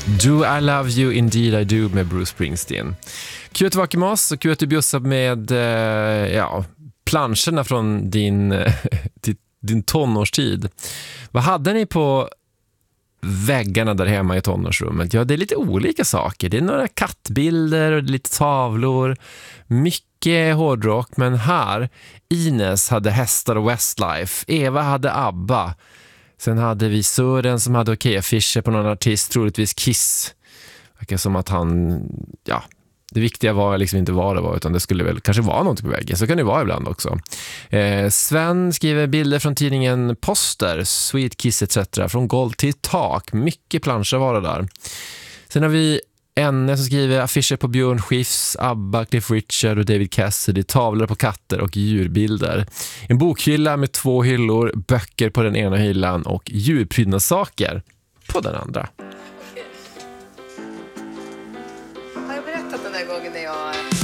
Do I Love You Indeed I Do med Bruce Springsteen. Kul att vara med oss och kul att du bjussar med planscherna från din tonårstid. Vad hade ni på väggarna där hemma i tonårsrummet? Ja, det är lite olika saker. Det är några kattbilder och lite tavlor. Mycket hårdrock, men här Ines hade hästar och Westlife. Eva hade ABBA. Sen hade vi Sören som hade affischer på någon artist, troligtvis Kiss. Verkar som att det viktiga var liksom inte vad det var, utan det skulle väl kanske vara något på väggen. Så kan det vara ibland också. Sven skriver bilder från tidningen Poster, Sweet Kiss etc. Från golv till tak. Mycket planscher var det där. Sen har vi Enne som skriver affischer på Björn Skifs, ABBA, Cliff Richard och David Cassidy, tavlor på katter och djurbilder. En bokhylla med 2 hyllor, böcker på den ena hyllan och djurprydnadssaker på den andra. Har jag berättat den där gången när jag